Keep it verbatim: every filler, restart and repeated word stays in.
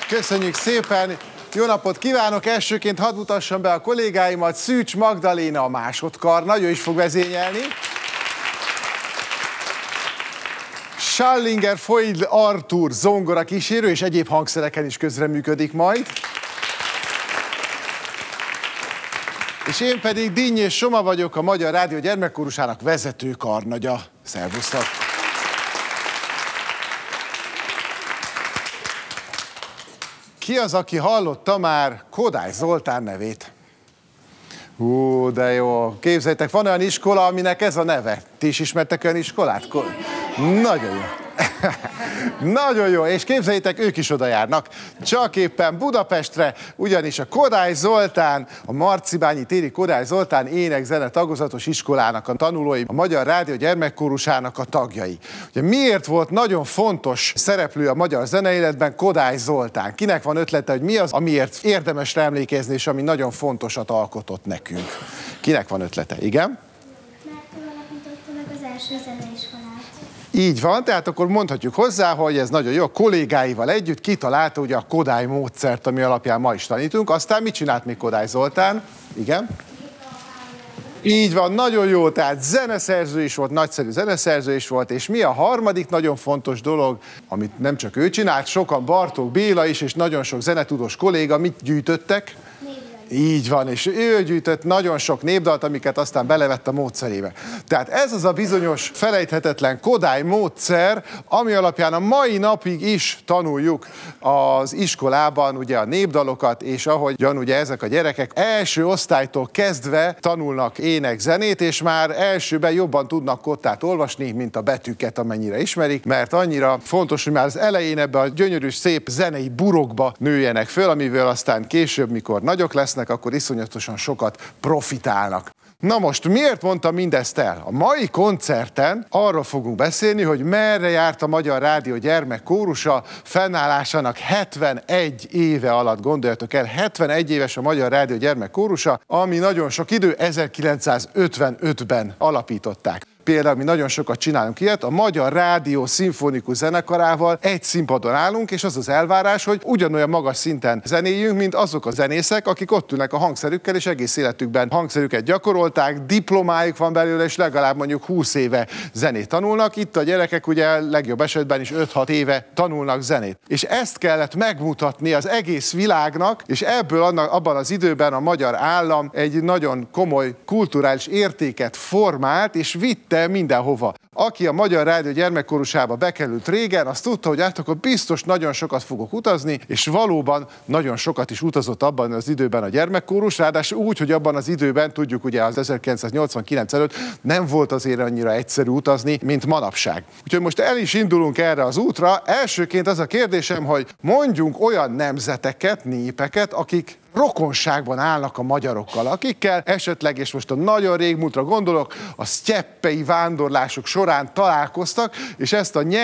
Köszönjük szépen! Jó napot kívánok! Elsőként hadd mutassam be a kollégáimat. Szűcs Magdaléna a másodkarna, ő is fog vezényelni. Schallinger Foydl Artúr zongora kísérő, és egyéb hangszereken is közreműködik majd. És én pedig Dinnyés Soma vagyok, a Magyar Rádió Gyermekkórusának vezető karnagya. Szervusztok! Ki az, aki hallotta már Kodály Zoltán nevét? Hú, de jó. Képzeljétek, van olyan iskola, aminek ez a neve. Ti is ismertek olyan iskolát? Nagyon jó. Nagyon jó, és képzeljétek, ők is oda járnak. Csak éppen Budapestre, ugyanis a Kodály Zoltán, a Marcibányi téri Kodály Zoltán ének-zene tagozatos iskolának a tanulói, a Magyar Rádió Gyermekkórusának a tagjai. Ugye miért volt nagyon fontos szereplő a magyar zeneéletben Kodály Zoltán? Kinek van ötlete, hogy mi az, amiért érdemes rá emlékezni, és ami nagyon fontosat alkotott nekünk? Kinek van ötlete? Igen? Mert ő alapította meg az első zeneiskolát. Így van, tehát akkor mondhatjuk hozzá, hogy ez nagyon jó, a kollégáival együtt kitalálta ugye a Kodály módszert, ami alapján ma is tanítunk. Aztán mit csinált még Kodály Zoltán? Igen? Így van, nagyon jó, tehát zeneszerző is volt, nagyszerű zeneszerző is volt, és mi a harmadik nagyon fontos dolog, amit nem csak ő csinált, sokan, Bartók Béla is, és nagyon sok zenetudós kolléga, mit gyűjtöttek? Így van, és ő gyűjtött nagyon sok népdalt, amiket aztán belevett a módszerébe. Tehát ez az a bizonyos felejthetetlen Kodály módszer, ami alapján a mai napig is tanuljuk az iskolában ugye a népdalokat, és ahogyan ugye ezek a gyerekek első osztálytól kezdve tanulnak ének-zenét, és már elsőben jobban tudnak kottát olvasni, mint a betűket, amennyire ismerik, mert annyira fontos, hogy már az elején ebbe a gyönyörű, szép zenei burokba nőjenek föl, amivel aztán később, mikor nagyok lesznek, akkor iszonyatosan sokat profitálnak. Na most, miért mondtam mindezt el? A mai koncerten arról fogunk beszélni, hogy merre járt a Magyar Rádió Gyermekkórusa fennállásának hetvenegy éve alatt. Gondoljatok el, hetvenegy éves a Magyar Rádió Gyermekkórusa, ami nagyon sok idő, ezerkilencszázötvenötben alapították. Például mi nagyon sokat csinálunk ilyet, a Magyar Rádió Szimfonikus Zenekarával egy színpadon állunk, és az az elvárás, hogy ugyanolyan magas szinten zenéljünk, mint azok a zenészek, akik ott ülnek a hangszerükkel, és egész életükben hangszerüket gyakorolták, diplomájuk van belőle, és legalább mondjuk húsz éve zenét tanulnak. Itt a gyerekek ugye legjobb esetben is öt-hat éve tanulnak zenét. És ezt kellett megmutatni az egész világnak, és ebből annak, abban az időben a magyar állam egy nagyon komoly kulturális értéket formált, és vitte mindenhova. Aki a Magyar Rádió Gyermekkórusába bekerült régen, az tudta, hogy hát akkor biztos nagyon sokat fogok utazni, és valóban nagyon sokat is utazott abban az időben a gyermekkórus, ráadásul úgy, hogy abban az időben, tudjuk ugye az ezerkilencszáznyolcvankilenc előtt nem volt azért annyira egyszerű utazni, mint manapság. Úgyhogy most el is indulunk erre az útra. Elsőként az a kérdésem, hogy mondjunk olyan nemzeteket, népeket, akik rokonságban állnak a magyarokkal, akikkel esetleg, és most a nagyon régmúltra gondolok, a sztyeppei vándorlások során találkoztak, és ezt a